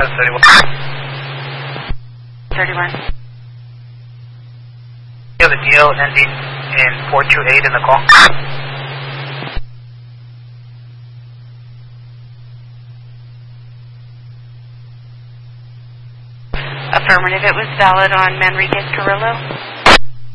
31. You have a deal ending in 428 in the call? Affirmative, it was valid on Manriquez Carrillo.